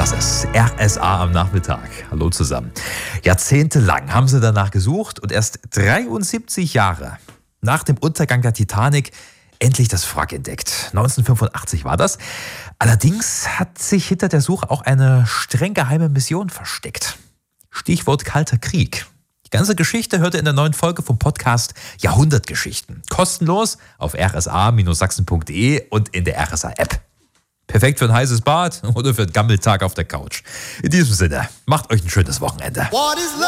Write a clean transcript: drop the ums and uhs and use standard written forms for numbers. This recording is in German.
Das ist RSA am Nachmittag. Hallo zusammen. Jahrzehntelang haben sie danach gesucht und erst 73 Jahre nach dem Untergang der Titanic endlich das Wrack entdeckt. 1985 war das. Allerdings hat sich hinter der Suche auch eine streng geheime Mission versteckt. Stichwort Kalter Krieg. Die ganze Geschichte hört ihr in der neuen Folge vom Podcast Jahrhundertgeschichten. Kostenlos auf rsa-sachsen.de und in der RSA-App. Perfekt für ein heißes Bad oder für einen Gammeltag auf der Couch. In diesem Sinne, macht euch ein schönes Wochenende.